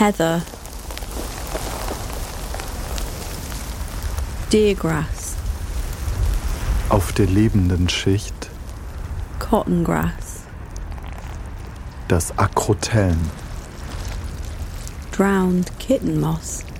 Heather. Deergrass. Auf der lebenden Schicht Cottongrass. das Akrotellen. Drowned kitten moss.